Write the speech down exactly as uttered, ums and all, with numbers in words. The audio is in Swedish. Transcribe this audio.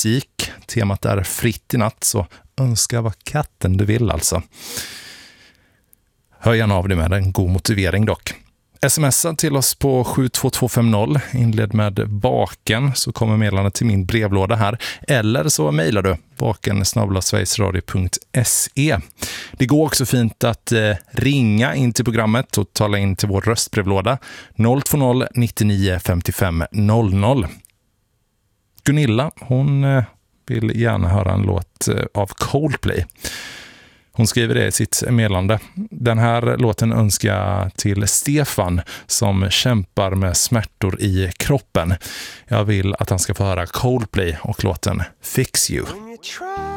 musik. Temat är fritt i natt, så önska vad katten du vill alltså. Hör gärna av dig med en god motivering dock. Smsa till oss på sju två två fem noll, inled med baken, så kommer meddelandet till min brevlåda här. Eller så mejlar du baken snabel-a sverigesradio punkt se. Det går också fint att eh, ringa in till programmet och tala in till vår röstbrevlåda noll två noll nittionio femtiofem noll noll. Gunilla, hon eh, vill gärna höra en låt eh, av Coldplay. Hon skriver det i sitt meddelande. Den här låten önskar jag till Stefan som kämpar med smärtor i kroppen. Jag vill att han ska få höra Coldplay och låten Fix You.